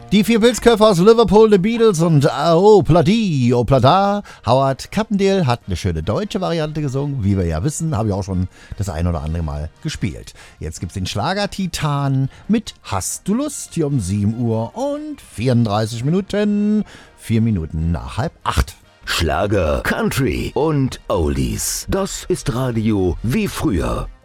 Die vier Pilzköpfe aus Liverpool, The Beatles und Oh Pladi, Oh Plada. Howard Carpendale hat eine schöne deutsche Variante gesungen. Wie wir ja wissen, habe ich auch schon das ein oder andere Mal gespielt. Jetzt gibt's den Schlager-Titan mit Hast du Lust? Hier um 7 Uhr und 34 Minuten. 4 Minuten nach 7:30. Schlager, Country und Oldies. Das ist Radio wie früher.